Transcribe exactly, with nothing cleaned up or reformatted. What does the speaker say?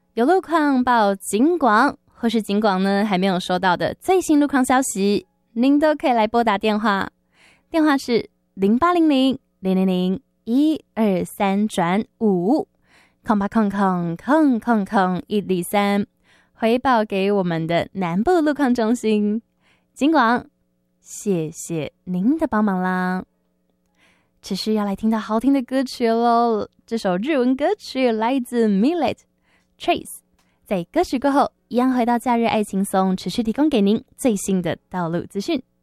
有路况报警广，或是警广呢还没有收到的最新路况消息，您都可以来拨打电话，电话是零八零零零零零一二三转五空八空空空空空一零三，回报给我们的南部路况中心。警广，谢谢您的帮忙啦！只是要来听到好听的歌曲喽，这首日文歌曲来自 Millet Trace。在歌曲过后，一样回到假日爱情松，持续提供给您最新的道路资讯。